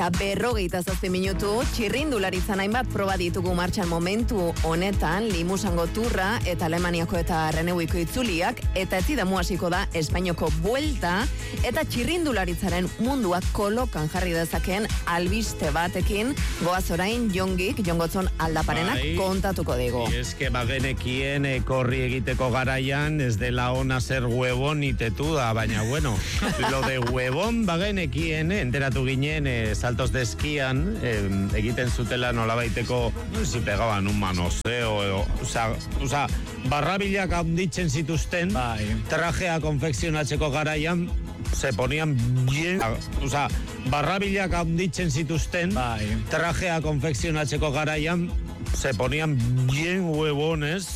47 minutu, txirrindularitzan hainbat proba ditugu martxan momentu honetan, Limusango turra eta Alemaniako eta Reneuiko itzuliak, eta etzidamu hasiko da Espainiako buelta, eta txirrindularitzaren mundua kolokan jarri dezakeen albiste batekin, goaz orain Jongik, Jongotzon aldaparenak kontatuko digu. Eske bagenekien korri egiteko garaian, ez dela ona ser huevon itetu da, baina bueno, lo de huevon bagenekien, enteratu ginen, saltos de esquian, egiten zutela nolabaiteko, si pegaban un manoseo, o sea, barrabilak handitzen zituzten, trajea konfekzionatzeko garaian, se ponían bien, o sea, barrabilak handitzen zituzten, trajea konfekzionatzeko garaian, se ponían bien huevones.